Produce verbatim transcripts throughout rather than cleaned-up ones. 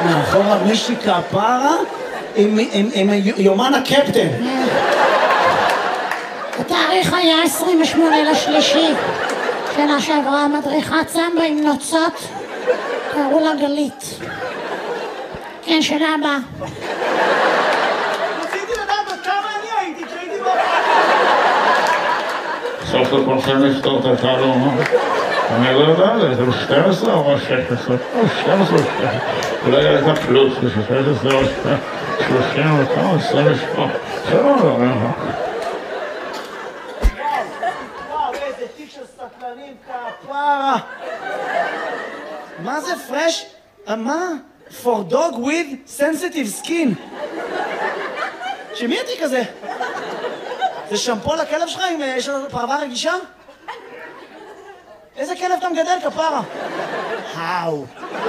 מאחורה מישהי כפרה עם יומן הקפטן. התאריך היה עשרים ושמונה לשלישי. שנה שעברה מדריכת סמבה עם נוצות. קראו לה גלית. כן, שנה הבאה. רציתי לדעת עוד כמה אני הייתי כשהייתי בבית. סוף לכולכם לפתור את התעלומה. אני לא יודע, זה שתים עשרה או שש עשרה? או שתים עשרה או שתים עשרה. אולי הייתה פלוס, זה שתים עשרה או שלושים וכמה, עשרים ושמונה. זה לא לא, לא. וואו, איזה תיק של סטלנים כפרה. מה זה פרש? מה? For dog with sensitive skin. שמי התיק הזה? זה שמפו לכלב שלך אם יש לו פרווה רגישה? איזה כלב אתה מגדל, כפרה? האו.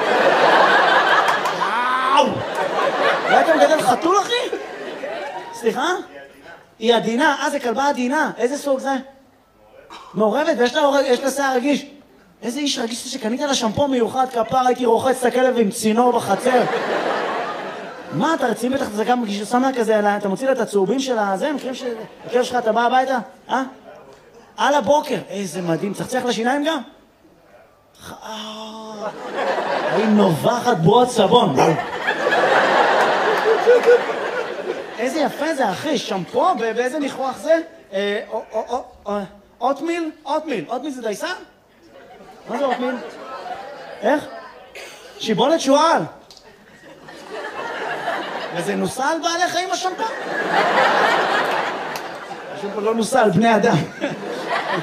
האו. אולי אתה מגדל חתול, אחי? סליחה? היא עדינה. אה, זה כלבה עדינה. איזה סוג זה? מעורבת, ויש לה שיער רגיש. איזה איש רגיש שקנית לה שמפו מיוחד, כפרה, הייתי רוחץ את הכלב עם צינור בחצר. מה, אתה רציני בטח, זה גם שם לה כזה, אתה מוציא לה את הצהובים של הזה, מכירים שהכלב שלך, אתה בא הביתה? אה? על הבוקר. איזה מדהים, צחצח לשיניים גם? היא נובחת בועות סבון. איזה יפה זה, אחי, שמפו, באיזה ניחוח זה? אוטמיל? אוטמיל. אוטמיל זה דייסה? מה זה אוטמיל? איך? שיבולת שועל. וזה נוסע על בעלי חיים השמפו? השמפו לא נוסע על בני אדם.